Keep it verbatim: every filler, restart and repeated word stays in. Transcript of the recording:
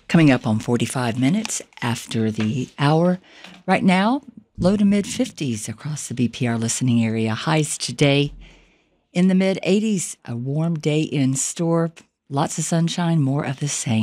Coming up on forty-five minutes after the hour. Right now, low to mid fifties across the B P R listening area. Highs today in the mid eighties. A warm day in store. Lots of sunshine, more of the same.